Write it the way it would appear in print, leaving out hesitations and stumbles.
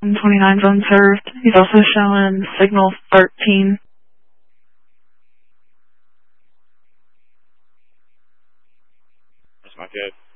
29's unserved. He's also showing signal 13. That's my kid.